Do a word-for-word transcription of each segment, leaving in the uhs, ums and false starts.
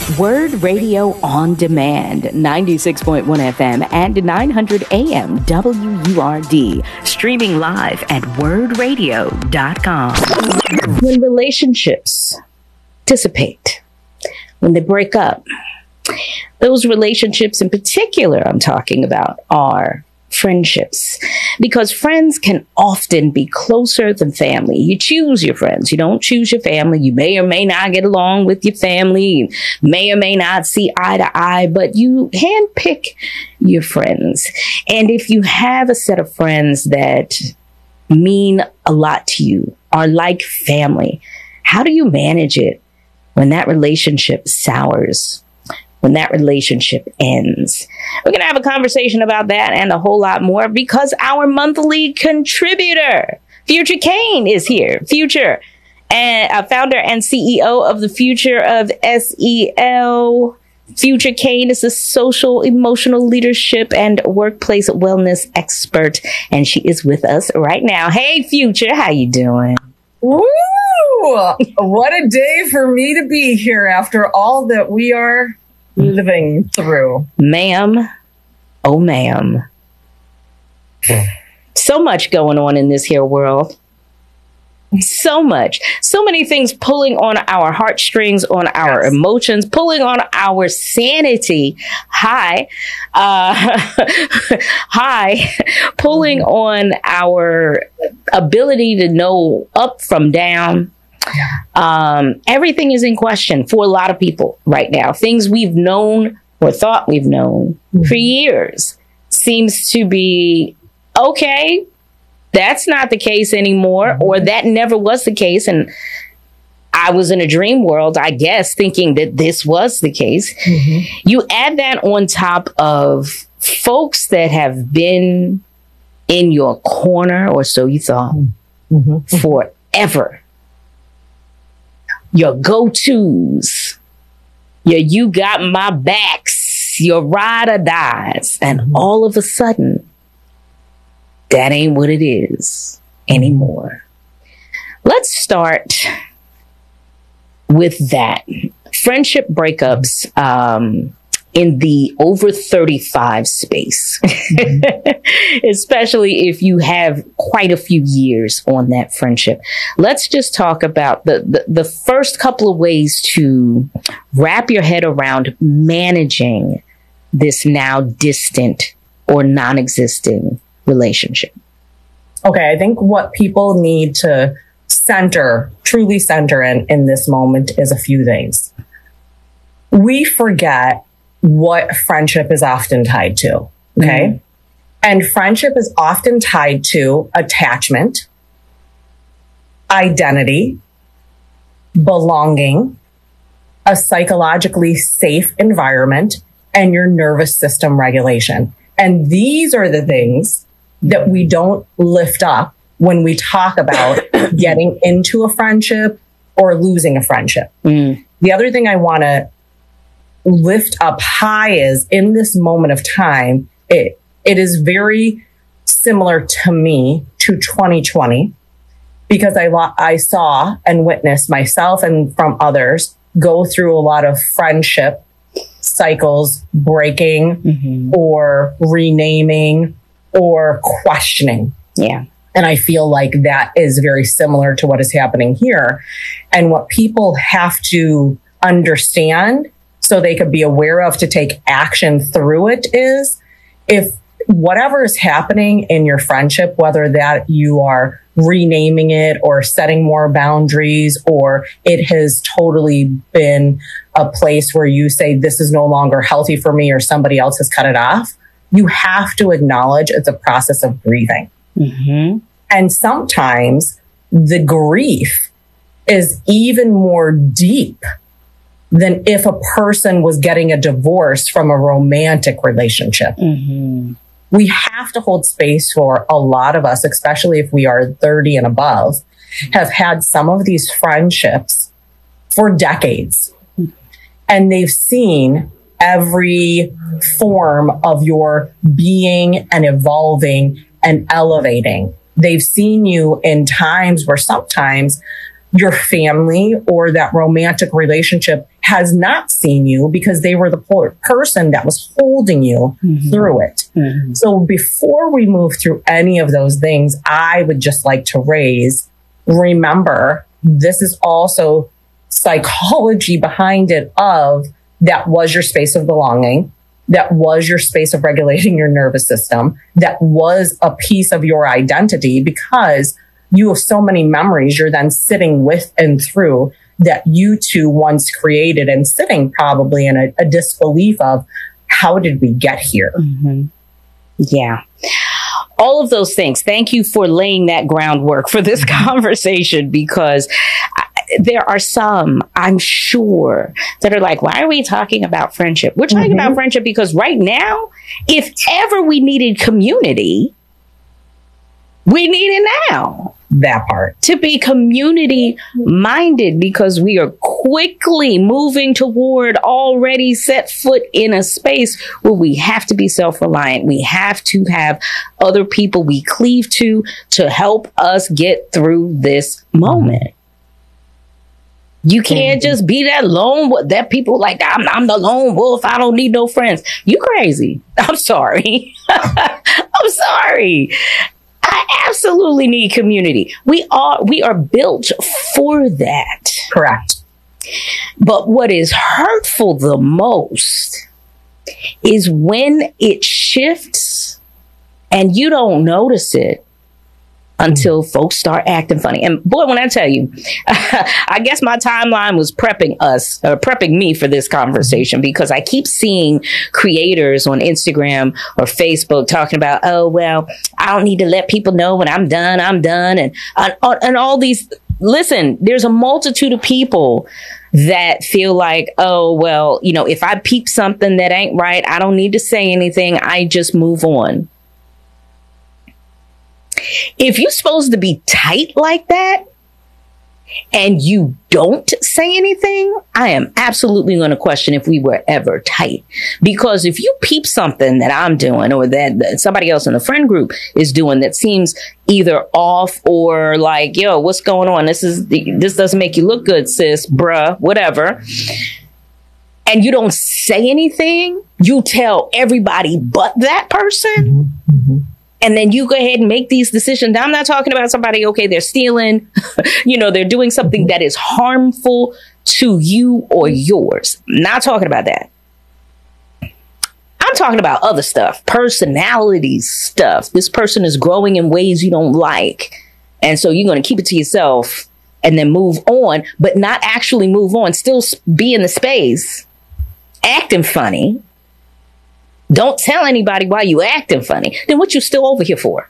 Word Radio on Demand, ninety-six point one F M and nine hundred A M W U R D. Streaming live at word radio dot com. When relationships dissipate, when they break up, those relationships in particular I'm talking about are friendships, because friends can often be closer than family. You choose your friends. You don't choose your family. You may or may not get along with your family. You may or may not see eye to eye, but you handpick your friends. And if you have a set of friends that mean a lot to you, are like family, how do you manage it when that relationship sours? When that relationship ends? We're going to have a conversation about that and a whole lot more, because our monthly contributor, Future Kane, is here. Future, and uh, founder and C E O of the Future of S E L. Future Kane is a social, emotional leadership and workplace wellness expert, and she is with us right now. Hey, Future, how you doing? Woo! What a day for me to be here after all that we are living through. Ma'am, oh ma'am. So much going on in this here world. So much. So many things pulling on our heartstrings, on our yes. emotions, pulling on our sanity. Hi. Uh, hi. Pulling mm-hmm. on our ability to know up from down. Yeah. Um, everything is in question for a lot of people right now. Things we've known or thought we've known mm-hmm. for years seems to be, okay, that's not the case anymore, mm-hmm. or that never was the case. And I was in a dream world, I guess, thinking that this was the case. Mm-hmm. You add that on top of folks that have been in your corner, or so you thought, mm-hmm. forever. Your go-tos, your you got my backs, your ride or dies. And mm-hmm. all of a sudden, that ain't what it is anymore. Let's start with that. Friendship breakups um, in the over thirty-five space, mm-hmm. especially if you have quite a few years on that friendship. Let's just talk about the, the, the first couple of ways to wrap your head around managing this now distant or non-existent relationship. Okay, I think what people need to center, truly center in, in this moment is a few things. We forget what friendship is often tied to. Okay. Mm-hmm. And friendship is often tied to attachment, identity, belonging, a psychologically safe environment, and your nervous system regulation. And these are the things that we don't lift up when we talk about getting into a friendship or losing a friendship. Mm. The other thing I want to lift up high is, in this moment of time, it it is very similar to me to twenty twenty, because I I saw and witnessed myself and from others go through a lot of friendship cycles breaking, mm-hmm. or renaming or questioning. Yeah. And I feel like that is very similar to what is happening here. And what people have to understand, so they could be aware of to take action through it, is if whatever is happening in your friendship, whether that you are renaming it or setting more boundaries, or it has totally been a place where you say, this is no longer healthy for me, or somebody else has cut it off, you have to acknowledge it's a process of grieving. Mm-hmm. And sometimes the grief is even more deep than if a person was getting a divorce from a romantic relationship. Mm-hmm. We have to hold space for a lot of us, especially if we are thirty and above, have had some of these friendships for decades. And they've seen every form of your being and evolving and elevating. They've seen you in times where sometimes your family or that romantic relationship has not seen you because they were the person that was holding you mm-hmm. through it. Mm-hmm. So before we move through any of those things, I would just like to raise, remember, this is also psychology behind it of that was your space of belonging. That was your space of regulating your nervous system. That was a piece of your identity because you have so many memories you're then sitting with and through that you two once created and sitting probably in a, a disbelief of how did we get here? Mm-hmm. Yeah. All of those things. Thank you for laying that groundwork for this conversation because I, there are some, I'm sure, that are like, why are we talking about friendship? We're talking mm-hmm. about friendship because right now, if ever we needed community, we need it now. That part. To be community minded because we are quickly moving toward already set foot in a space where we have to be self-reliant. We have to have other people we cleave to to help us get through this moment. You can't mm-hmm. just be that lone wolf. That people like, I'm, I'm the lone wolf. I don't need no friends. You crazy. I'm sorry. I'm sorry. I absolutely need community. We are, we are built for that. Correct. But what is hurtful the most is when it shifts and you don't notice it until folks start acting funny. And boy, when I tell you, I guess my timeline was prepping us, or prepping me for this conversation because I keep seeing creators on Instagram or Facebook talking about, oh, well, I don't need to let people know when I'm done, I'm done. And, and, and all these, listen, there's a multitude of people that feel like, oh, well, you know, if I peep something that ain't right, I don't need to say anything. I just move on. If you're supposed to be tight like that and you don't say anything, I am absolutely going to question if we were ever tight. Because if you peep something that I'm doing or that somebody else in the friend group is doing that seems either off or like, yo, what's going on? This is the, this doesn't make you look good, sis, bruh, whatever. And you don't say anything, you tell everybody but that person. Mm-hmm. Mm-hmm. And then you go ahead and make these decisions. I'm not talking about somebody, okay, they're stealing, you know, they're doing something that is harmful to you or yours. Not talking about that. I'm talking about other stuff, personality stuff. This person is growing in ways you don't like. And so you're going to keep it to yourself and then move on, but not actually move on, still be in the space, acting funny. Don't tell anybody why you acting funny. Then what you still over here for?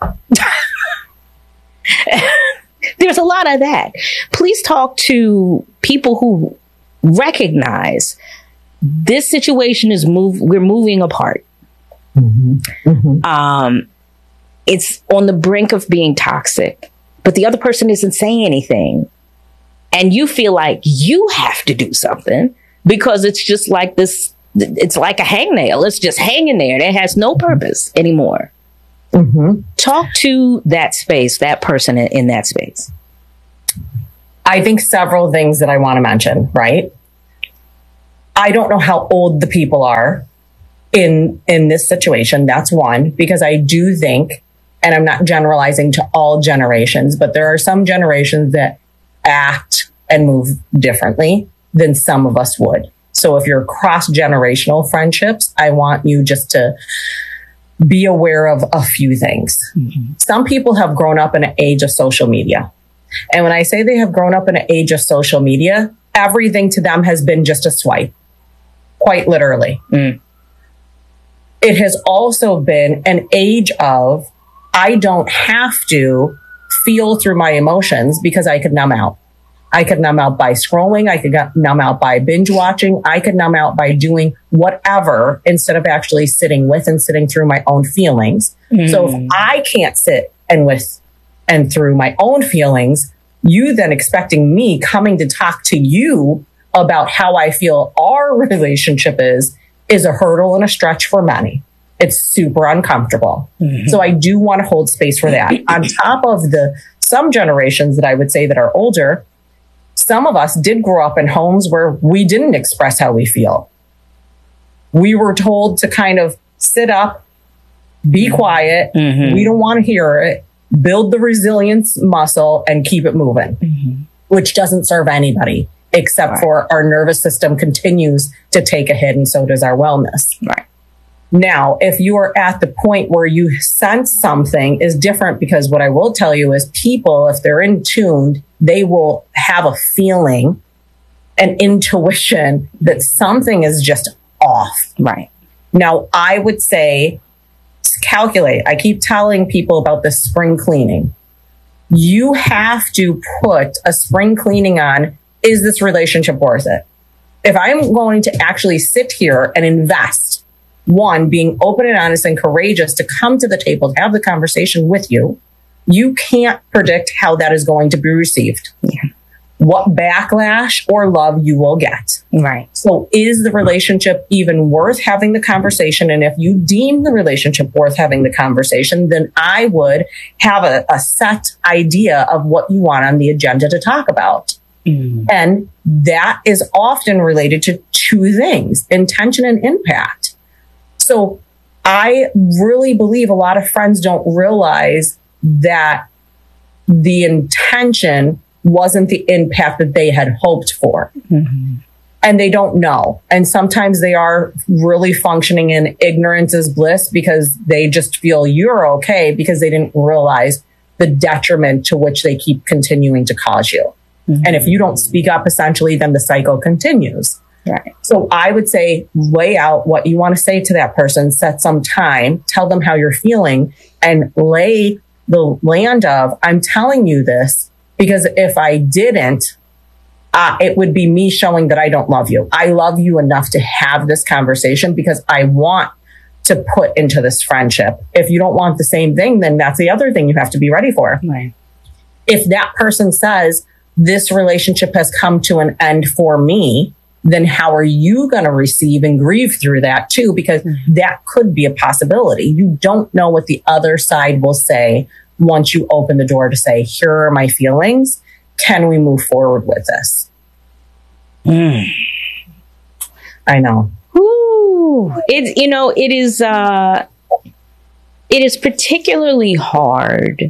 There's a lot of that. Please talk to people who recognize this situation is move. We're moving apart. Mm-hmm. Mm-hmm. Um, it's on the brink of being toxic, but the other person isn't saying anything. And you feel like you have to do something because it's just like this. It's like a hangnail. It's just hanging there. It has no purpose anymore. Mm-hmm. Talk to that space, that person in, in that space. I think several things that I want to mention, right? I don't know how old the people are in, in this situation. That's one, because I do think, and I'm not generalizing to all generations, but there are some generations that act and move differently than some of us would. So if you're cross-generational friendships, I want you just to be aware of a few things. Mm-hmm. Some people have grown up in an age of social media. And when I say they have grown up in an age of social media, everything to them has been just a swipe, quite literally. Mm. It has also been an age of, I don't have to feel through my emotions because I could numb out. I could numb out by scrolling. I could numb out by binge watching. I could numb out by doing whatever instead of actually sitting with and sitting through my own feelings. Mm. So if I can't sit and with and through my own feelings, you then expecting me coming to talk to you about how I feel our relationship is, is a hurdle and a stretch for many. It's super uncomfortable. Mm-hmm. So I do want to hold space for that. On top of the some generations that I would say that are older, some of us did grow up in homes where we didn't express how we feel. We were told to kind of sit up, be quiet. Mm-hmm. We don't want to hear it. Build the resilience muscle and keep it moving, mm-hmm. which doesn't serve anybody except right. for our nervous system continues to take a hit, and so does our wellness. Right. Now, if you are at the point where you sense something is different, because what I will tell you is people, if they're in tuned, they will have a feeling, an intuition that something is just off. Right. Now, I would say, calculate. I keep telling people about the spring cleaning. You have to put a spring cleaning on. Is this relationship worth it? If I'm going to actually sit here and invest, one, being open and honest and courageous to come to the table, to have the conversation with you, you can't predict how that is going to be received. Yeah. What backlash or love you will get. Right. So is the relationship even worth having the conversation? And if you deem the relationship worth having the conversation, then I would have a, a set idea of what you want on the agenda to talk about. Mm. And that is often related to two things, intention and impact. So I really believe a lot of friends don't realize that the intention wasn't the impact that they had hoped for. Mm-hmm. And they don't know. And sometimes they are really functioning in ignorance is bliss because they just feel you're okay because they didn't realize the detriment to which they keep continuing to cause you. Mm-hmm. And if you don't speak up, essentially, then the cycle continues. Right. So I would say lay out what you want to say to that person, set some time, tell them how you're feeling, and lay the land of, I'm telling you this because if I didn't, uh, it would be me showing that I don't love you. I love you enough to have this conversation because I want to put into this friendship. If you don't want the same thing, then that's the other thing you have to be ready for. Right. If that person says, this relationship has come to an end for me, then how are you going to receive and grieve through that too? Because mm-hmm. that could be a possibility. You don't know what the other side will say once you open the door to say, here are my feelings. Can we move forward with this? Mm. I know. Ooh, it, you know, it is, uh, it is particularly hard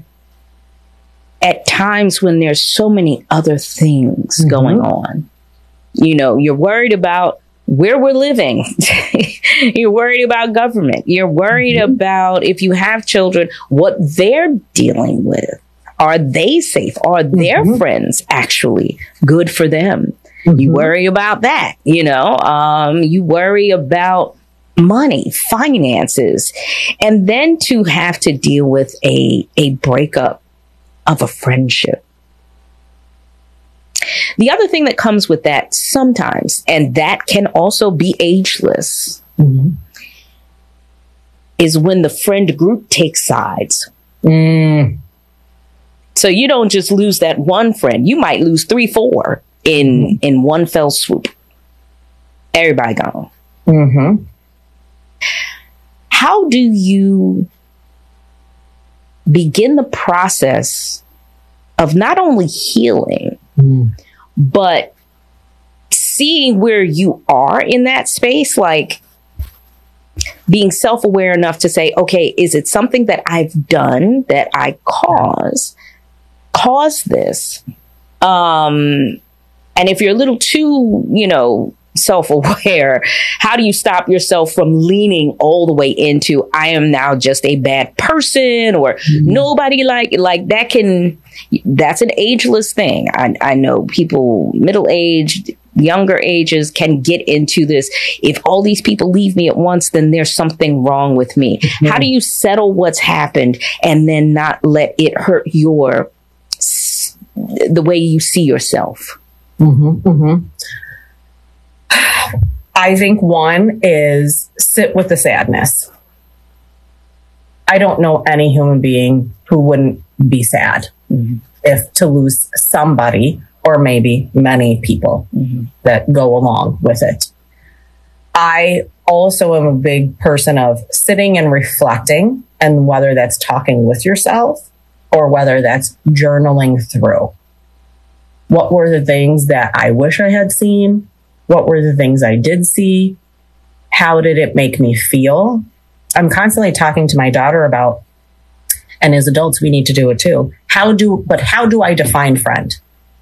at times when there's so many other things mm-hmm. going on. You know, you're worried about where we're living. You're worried about government. You're worried mm-hmm. about if you have children, what they're dealing with. Are they safe? Are their mm-hmm. friends actually good for them? Mm-hmm. You worry about that. You know, um, you worry about money, finances, and then to have to deal with a, a breakup of a friendship. The other thing that comes with that sometimes, and that can also be ageless, mm-hmm. is when the friend group takes sides. Mm. So you don't just lose that one friend. You might lose three, four in, mm-hmm. in one fell swoop. Everybody gone. Mm-hmm. How do you begin the process of not only healing, mm. but seeing where you are in that space, like being self-aware enough to say, okay, is it something that I've done that I cause, caused this? Um, and if you're a little too, you know, self-aware, how do you stop yourself from leaning all the way into, I am now just a bad person, or mm-hmm. nobody like, like that can, that's an ageless thing. I, I know people middle-aged, younger ages can get into this. If all these people leave me at once, then there's something wrong with me. Mm-hmm. How do you settle what's happened and then not let it hurt your, the way you see yourself? Mm-hmm, mm-hmm. I think one is sit with the sadness. I don't know any human being who wouldn't be sad mm-hmm. if to lose somebody or maybe many people mm-hmm. that go along with it. I also am a big person of sitting and reflecting, and whether that's talking with yourself or whether that's journaling through. What were the things that I wish I had seen? What were the things I did see? How did it make me feel? I'm constantly talking to my daughter about, and as adults, we need to do it too. How do, but how do I define friend?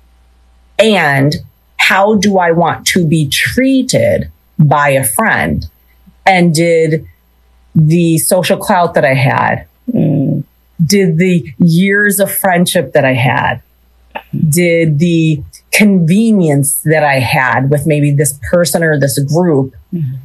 And how do I want to be treated by a friend? And did the social clout that I had, mm. did the years of friendship that I had, did the convenience that I had with maybe this person or this group mm.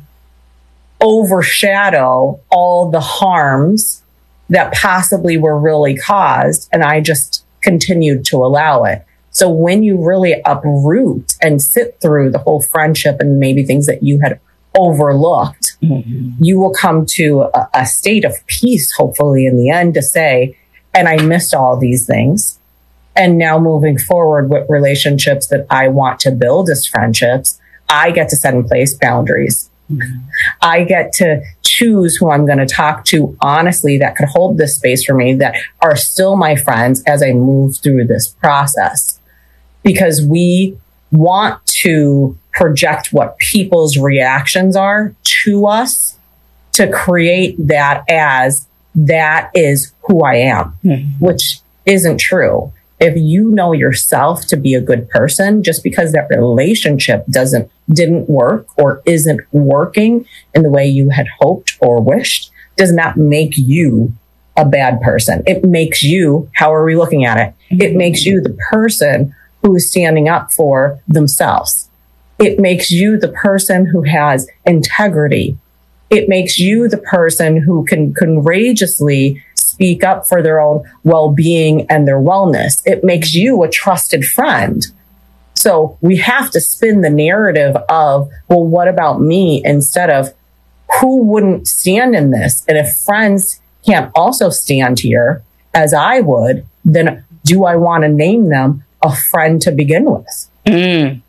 overshadow all the harms that possibly were really caused, and I just continued to allow it? So when you really uproot and sit through the whole friendship and maybe things that you had overlooked, mm-hmm. you will come to a, a state of peace, hopefully in the end, to say, and I missed all these things. And now moving forward with relationships that I want to build as friendships, I get to set in place boundaries. Mm-hmm. I get to choose who I'm going to talk to honestly that could hold this space for me, that are still my friends as I move through this process. Because we want to project what people's reactions are to us to create that as that is who I am, mm-hmm. which isn't true. If you know yourself to be a good person, just because that relationship doesn't, didn't work or isn't working in the way you had hoped or wished, does not make you a bad person. It makes you, how are we looking at it? Mm-hmm. It makes you the person who is standing up for themselves. It makes you the person who has integrity. It makes you the person who can courageously speak up for their own well-being and their wellness. It makes you a trusted friend. So we have to spin the narrative of, well, what about me? Instead of who wouldn't stand in this? And if friends can't also stand here as I would, then do I want to name them a friend to begin with? Mm.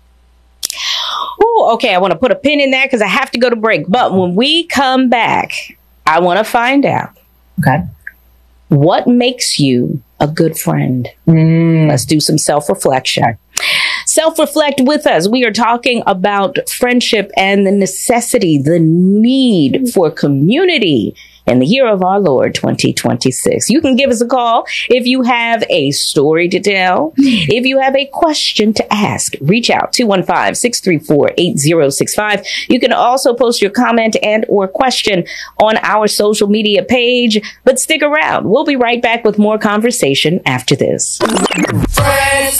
Oh, okay. I want to put a pin in that because I have to go to break. But when we come back, I want to find out. Okay. What makes you a good friend? Mm. Let's do some self-reflection. Self-reflect with us. We are talking about friendship and the necessity, the need for community in the year of our Lord, twenty twenty-six. You can give us a call if you have a story to tell. If you have a question to ask, reach out two one five, six three four, eight zero six five. You can also post your comment and or question on our social media page. But stick around. We'll be right back with more conversation after this. Friends.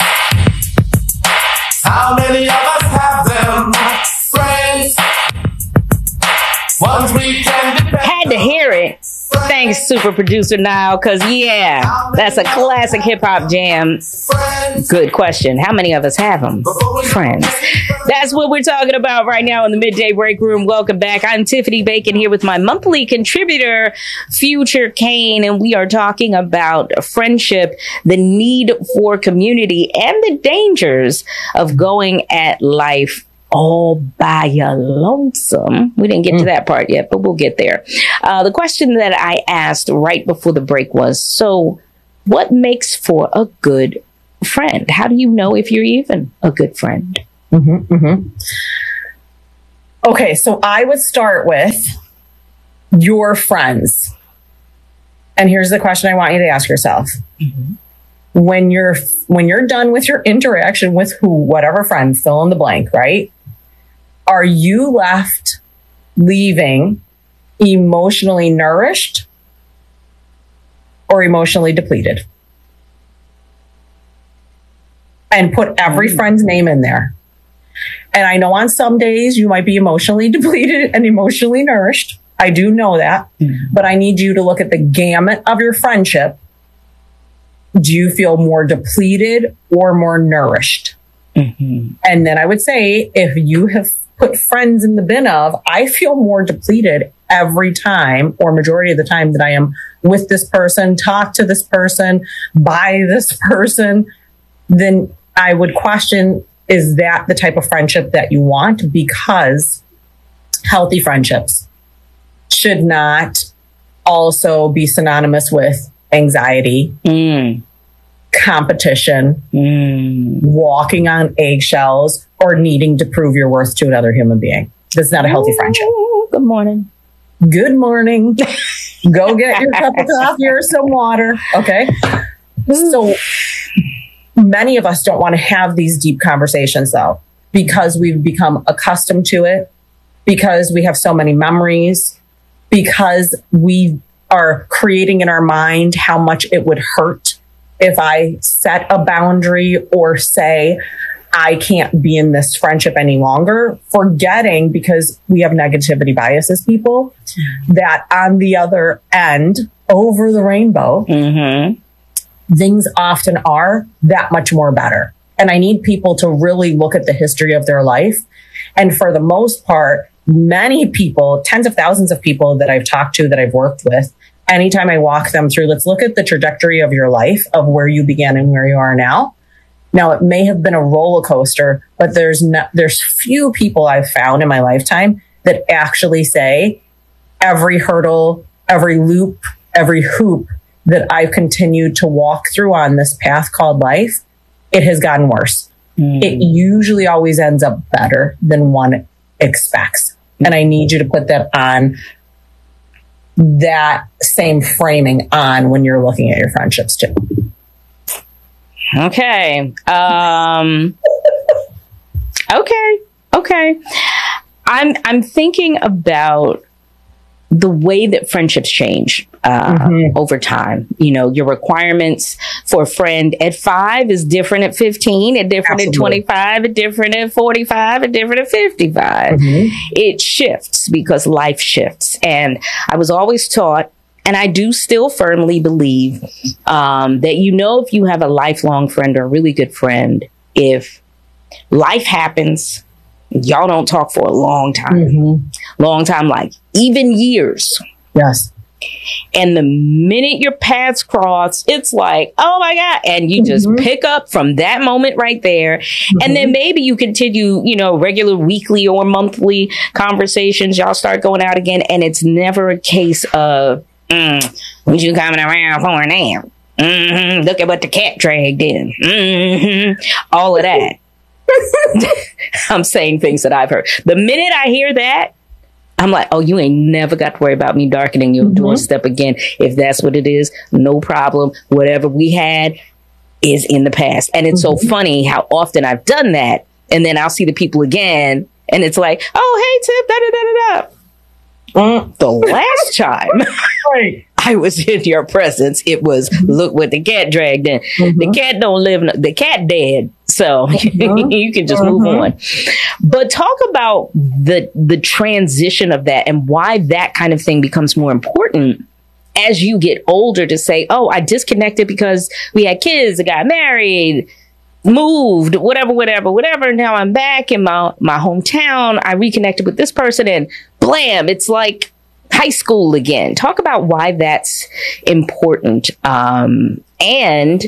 How many of us have them? Friends. Ones we can depend on. Had to hear it. Thanks, super producer Niall, because, yeah, that's a classic hip-hop jam. Good question. How many of us have them? Friends. That's what we're talking about right now in the Midday Break Room. Welcome back. I'm Tiffany Bacon here with my monthly contributor, Future Kane, and we are talking about friendship, the need for community, and the dangers of going at life all by your lonesome. We didn't get to that part yet, but we'll get there. Uh, the question that I asked right before the break was, so what makes for a good friend? How do you know if you're even a good friend? Mm-hmm, mm-hmm. Okay, so I would start with your friends. And here's the question I want you to ask yourself. Mm-hmm. When you're when you're done with your interaction with who, whatever friend, fill in the blank, right? Are you left leaving emotionally nourished or emotionally depleted? And put every friend's name in there. And I know on some days you might be emotionally depleted and emotionally nourished. I do know that. Mm-hmm. But I need you to look at the gamut of your friendship. Do you feel more depleted or more nourished? Mm-hmm. And then I would say, if you have put friends in the bin of, I feel more depleted every time or majority of the time that I am with this person, talk to this person, by this person, then I would question, is that the type of friendship that you want? Because healthy friendships should not also be synonymous with anxiety, mm. competition, mm. walking on eggshells, or needing to prove your worth to another human being. That's not a healthy friendship. Good morning. Good morning. Go get your cup of coffee or some water. Okay. So many of us don't want to have these deep conversations, though, because we've become accustomed to it, because we have so many memories, because we are creating in our mind how much it would hurt if I set a boundary or say, I can't be in this friendship any longer, forgetting, because we have negativity bias as people, that on the other end, over the rainbow, mm-hmm. things often are that much more better. And I need people to really look at the history of their life. And for the most part, many people, tens of thousands of people that I've talked to, that I've worked with, anytime I walk them through, let's look at the trajectory of your life, of where you began and where you are now. Now, it may have been a roller coaster, but there's no, there's few people I've found in my lifetime that actually say every hurdle, every loop, every hoop that I've continued to walk through on this path called life, it has gotten worse. Mm. It usually always ends up better than one expects. And I need you to put that on, that same framing on when you're looking at your friendships too. Okay. Um, okay. Okay. I'm, I'm thinking about the way that friendships change, uh, mm-hmm. over time. You know, your requirements for a friend at five is different at fifteen, at different Absolutely. At twenty-five, at different at forty-five, at different at fifty-five. Mm-hmm. It shifts because life shifts. And I was always taught, and I do still firmly believe, um, that, you know, if you have a lifelong friend or a really good friend, if life happens, y'all don't talk for a long time, mm-hmm. long time, like even years. Yes. And the minute your paths cross, it's like, oh my God. And you just mm-hmm. pick up from that moment right there. Mm-hmm. And then maybe you continue, you know, regular weekly or monthly conversations. Y'all start going out again. And it's never a case of, Mm, what you coming around for now? Mm-hmm. Look at what the cat dragged in. Mm-hmm. All of that. I'm saying things that I've heard. The minute I hear that, I'm like, oh, you ain't never got to worry about me darkening your mm-hmm. doorstep again. If that's what it is, no problem. Whatever we had is in the past. And it's mm-hmm. so funny how often I've done that. And then I'll see the people again. And it's like, oh, hey, Tip, da da da da da. Mm, the last time right. I was in your presence, it was, look what the cat dragged in. Mm-hmm. The cat don't live, no, the cat dead. So mm-hmm. you can just mm-hmm. move on. But talk about the the transition of that and why that kind of thing becomes more important as you get older, to say, oh, I disconnected because we had kids, I got married, moved, whatever, whatever, whatever. Now I'm back in my, my hometown. I reconnected with this person and blam, it's like high school again. Talk about why that's important, um, and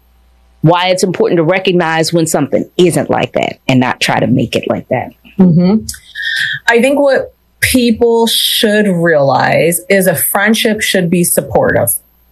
why it's important to recognize when something isn't like that and not try to make it like that. Mm-hmm. I think what people should realize is a friendship should be supportive.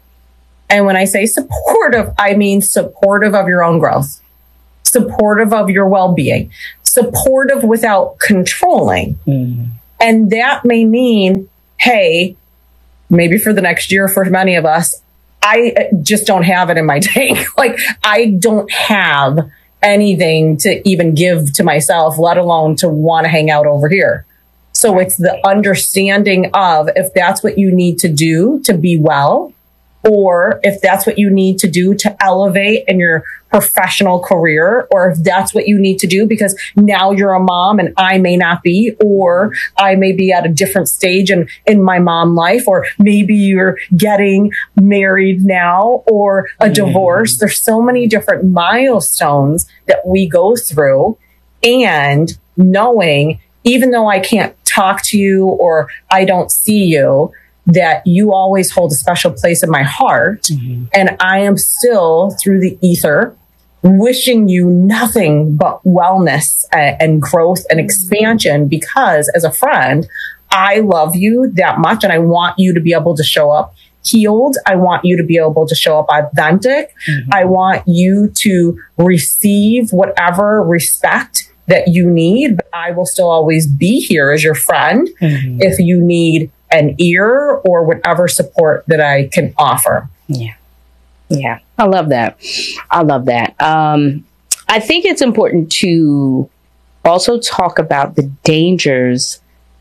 And when I say supportive, I mean supportive of your own growth, supportive of your well-being, supportive without controlling. Mm. And that may mean, hey, maybe for the next year, for many of us, I just don't have it in my tank. Like, I don't have anything to even give to myself, let alone to want to hang out over here. So it's the understanding of, if that's what you need to do to be well, or if that's what you need to do to elevate in your professional career, or if that's what you need to do because now you're a mom and I may not be, or I may be at a different stage in, in my mom life, or maybe you're getting married now or a mm. divorce. There's so many different milestones that we go through, and knowing, even though I can't talk to you or I don't see you, that you always hold a special place in my heart. Mm-hmm. And I am still, through the ether, wishing you nothing but wellness and, and growth and expansion, because as a friend, I love you that much and I want you to be able to show up healed. I want you to be able to show up authentic. Mm-hmm. I want you to receive whatever respect that you need. But I will still always be here as your friend mm-hmm. if you need an ear or whatever support that I can offer. Yeah. Yeah. I love that. I love that. Um, I think it's important to also talk about the dangers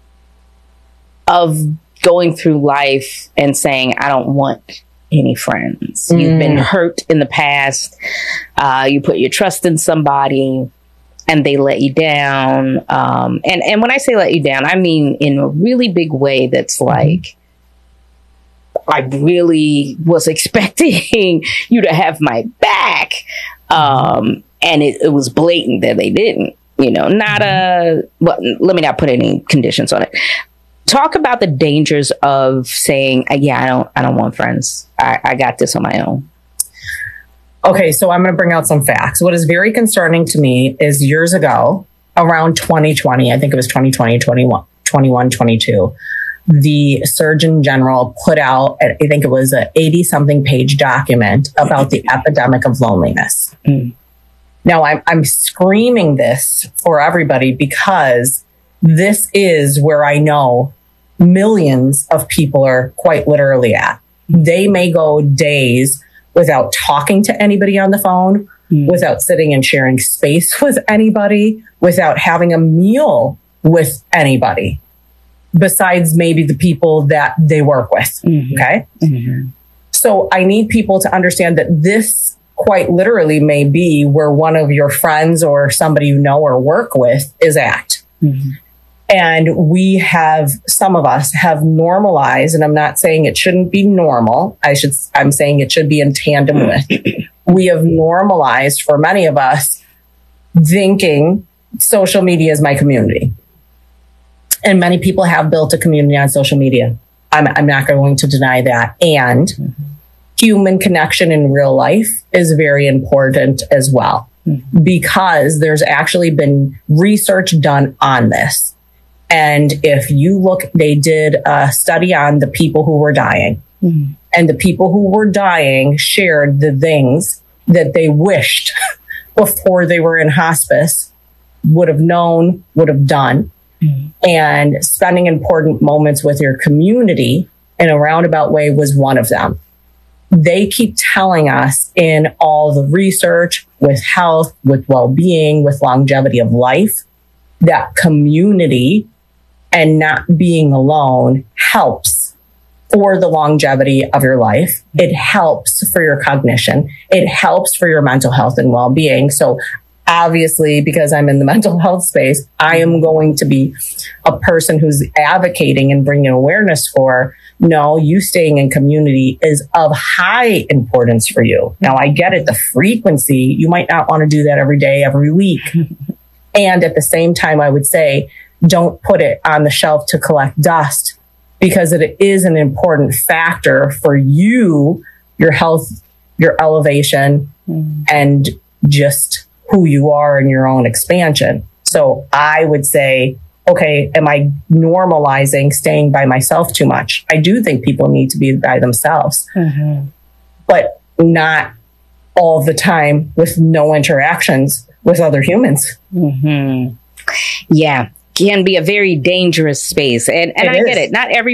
of going through life and saying, I don't want any friends. Mm. You've been hurt in the past. Uh, you put your trust in somebody and they let you down. Um, and, and when I say let you down, I mean in a really big way that's like, I really was expecting you to have my back. Um, and it, it was blatant that they didn't. You know, not a, well, let me not put any conditions on it. Talk about the dangers of saying, yeah, I don't, I don't want friends. I, I got this on my own. Okay. So I'm going to bring out some facts. What is very concerning to me is years ago, around twenty twenty, I think it was twenty twenty, twenty-one, twenty-one, twenty-two, the Surgeon General put out, I think it was an eighty something page document about the epidemic of loneliness. Mm. Now, I'm, I'm screaming this for everybody because this is where I know millions of people are quite literally at. They may go days without talking to anybody on the phone, mm. without sitting and sharing space with anybody, without having a meal with anybody, besides maybe the people that they work with. Mm-hmm. Okay. Mm-hmm. So I need people to understand that this quite literally may be where one of your friends or somebody you know or work with is at. Mm-hmm. And we have, some of us have normalized, and I'm not saying it shouldn't be normal. I should, I'm saying it should be in tandem with. We have normalized for many of us thinking social media is my community. And many people have built a community on social media. I'm, I'm not going to deny that. And mm-hmm. human connection in real life is very important as well, mm-hmm. because there's actually been research done on this. And if you look, they did a study on the people who were dying, mm-hmm. and the people who were dying shared the things that they wished before they were in hospice would have known, would have done. Mm-hmm. And spending important moments with your community in a roundabout way was one of them. They keep telling us in all the research with health, with well-being, with longevity of life, that community and not being alone helps for the longevity of your life. It helps for your cognition. It helps for your mental health and well-being. So obviously, because I'm in the mental health space, I am going to be a person who's advocating and bringing awareness for, no, you staying in community is of high importance for you. Now, I get it. The frequency, you might not want to do that every day, every week. And at the same time, I would say, don't put it on the shelf to collect dust, because it is an important factor for you, your health, your elevation, mm. and just who you are in your own expansion. So I would say, okay, am I normalizing staying by myself too much? I do think people need to be by themselves, mm-hmm. but not all the time with no interactions with other humans. Mm-hmm. Yeah. Can be a very dangerous space. And, and I is. get it. Not every